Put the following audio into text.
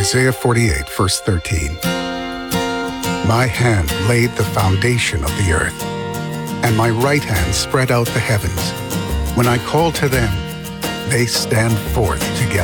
Isaiah 48, verse 13. My hand laid the foundation of the earth, and my right hand spread out the heavens. When I call to them, they stand forth together.